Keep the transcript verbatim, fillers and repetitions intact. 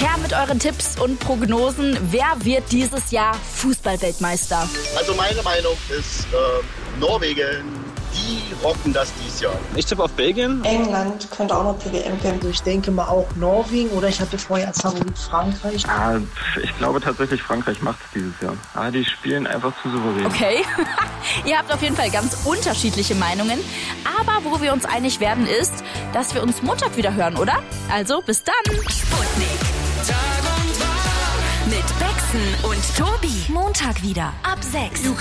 Her mit euren Tipps und Prognosen. Wer wird dieses Jahr Fußballweltmeister? Also meine Meinung ist äh, Norwegen. Die rocken das dieses Jahr. Ich tippe auf Belgien. England könnte auch noch die W M gewinnen. Also ich denke mal auch Norwegen oder ich hatte vorher als Favorit Frankreich. Ah, ich glaube tatsächlich, Frankreich macht es dieses Jahr. Ah, die spielen einfach zu souverän. Okay, ihr habt auf jeden Fall ganz unterschiedliche Meinungen. Aber wo wir uns einig werden ist, dass wir uns Montag wieder hören, oder? Also bis dann. Sputnik. Tag und Tag mit Bexen und Tobi. Montag wieder ab sechs.